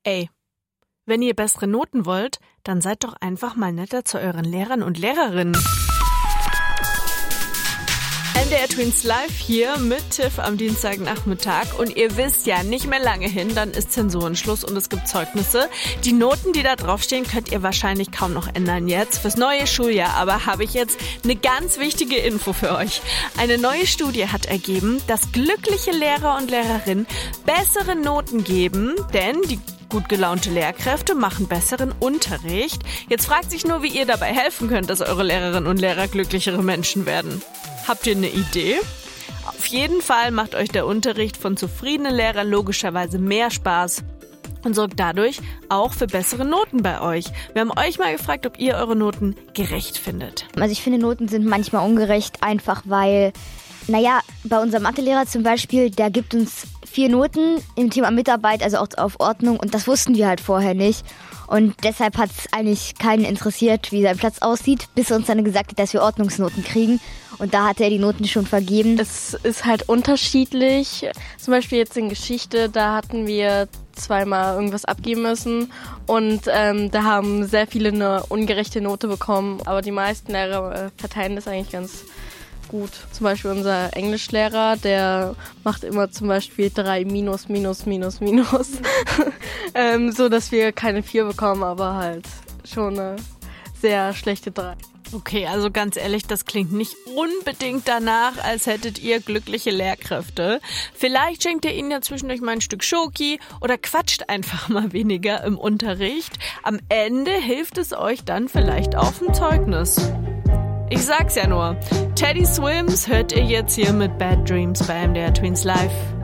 Ey, wenn ihr bessere Noten wollt, dann seid doch einfach mal netter zu euren Lehrern und Lehrerinnen. MDR Twins Live hier mit Tiff am Dienstagnachmittag und ihr wisst ja, nicht mehr lange hin, dann ist Zensurenschluss und es gibt Zeugnisse. Die Noten, die da draufstehen, könnt ihr wahrscheinlich kaum noch ändern jetzt fürs neue Schuljahr, aber habe ich jetzt eine ganz wichtige Info für euch. Eine neue Studie hat ergeben, dass glückliche Lehrer und Lehrerinnen bessere Noten geben, denn die gut gelaunte Lehrkräfte machen besseren Unterricht. Jetzt fragt sich nur, wie ihr dabei helfen könnt, dass eure Lehrerinnen und Lehrer glücklichere Menschen werden. Habt ihr eine Idee? Auf jeden Fall macht euch der Unterricht von zufriedenen Lehrern logischerweise mehr Spaß und sorgt dadurch auch für bessere Noten bei euch. Wir haben euch mal gefragt, ob ihr eure Noten gerecht findet. Also ich finde, Noten sind manchmal ungerecht, einfach weil, bei unserem Mathelehrer zum Beispiel, der gibt uns 4 Noten im Thema Mitarbeit, also auch auf Ordnung, und das wussten wir halt vorher nicht. Und deshalb hat es eigentlich keinen interessiert, wie sein Platz aussieht, bis er uns dann gesagt hat, dass wir Ordnungsnoten kriegen. Und da hat er die Noten schon vergeben. Es ist halt unterschiedlich. Zum Beispiel jetzt in Geschichte, da hatten wir 2-mal irgendwas abgeben müssen. Und da haben sehr viele eine ungerechte Note bekommen. Aber die meisten Lehrer verteilen das eigentlich ganz gut. Zum Beispiel unser Englischlehrer, der macht immer zum Beispiel 3 minus, minus, minus, minus. So, dass wir keine 4 bekommen, aber halt schon eine sehr schlechte 3. Okay, also ganz ehrlich, das klingt nicht unbedingt danach, als hättet ihr glückliche Lehrkräfte. Vielleicht schenkt ihr ihnen ja zwischendurch mal ein Stück Schoki oder quatscht einfach mal weniger im Unterricht. Am Ende hilft es euch dann vielleicht auf dem Zeugnis. Ich sag's ja nur. Teddy Swims hört ihr jetzt hier mit Bad Dreams bei MDR Twins Live.